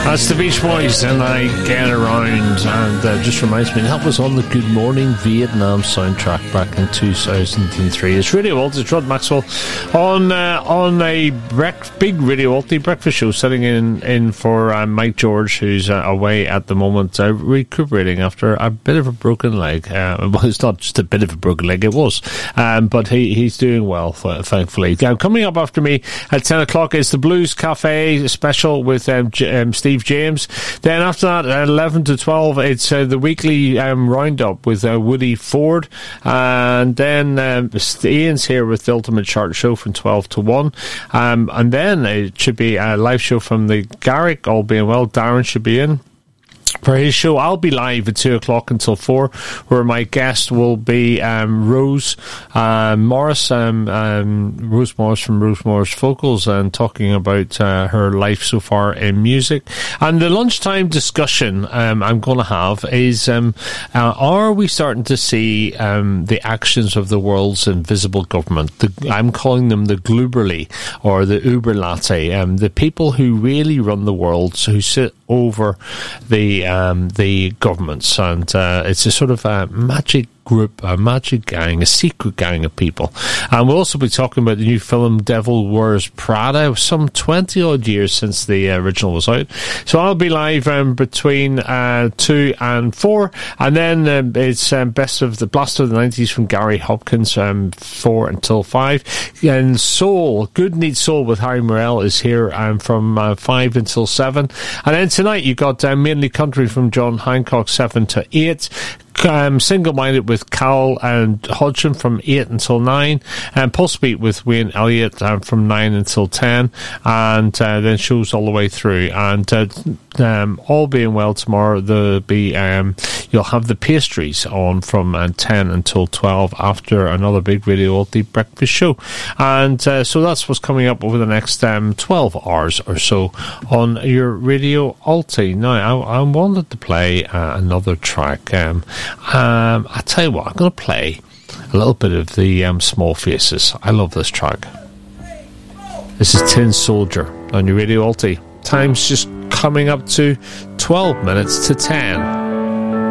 That's the Beach Boys, and I Get Around, and just reminds me that was on the Good Morning Vietnam soundtrack back in 2003. It's Radio Alty, it's Rod Maxwell on a big Radio Alty breakfast show, sitting in for Mike George, who's away at the moment, recuperating after a bit of a broken leg. Well, it's not just a bit of a broken leg, it was, but he's doing well, thankfully. Coming up after me at 10 o'clock is the Blues Cafe special with Steve James. Then after that, at 11 to 12, it's the weekly roundup with Woody Ford. And then Ian's here with the Ultimate Chart Show from 12 to 1. And then it should be a live show from the Garrick, all being well. Darren should be in for his show. I'll be live at 2 o'clock until 4, where my guest will be Rose Morris, Rose Morris from Rose Morris Vocals, and talking about her life so far in music. And the lunchtime discussion I'm going to have is, are we starting to see the actions of the world's invisible government? I'm calling them the Gluberly, or the Uberlatte, the people who really run the world, who sit over the governments, and it's a sort of a magic group, a magic gang, a secret gang of people. And we'll also be talking about the new film Devil Wears Prada, some 20 odd years since the original was out. So I'll be live between 2 and 4, and then it's Best of the Blast of the 90s from Gary Hopkins, 4 until 5. And Soul, Good Need Soul with Harry Morell is here from 5 until 7. And then tonight you got Mainly Country from John Hancock, 7 to 8. Single Minded with Cowell and Hodgson from 8 until 9, and Pulse Beat with Wayne Elliott from 9 until 10, and then shows all the way through. And all being well, tomorrow there'll be you'll have the pastries on from 10 until 12 after another big Radio Alty breakfast show. And so that's what's coming up over the next 12 hours or so on your Radio Alty. Now I wanted to play another track. I tell you what, I'm going to play a little bit of the Small Faces. I love this track. This is Tin Soldier on your Radio Alty. Time's just coming up to 12 minutes to 10.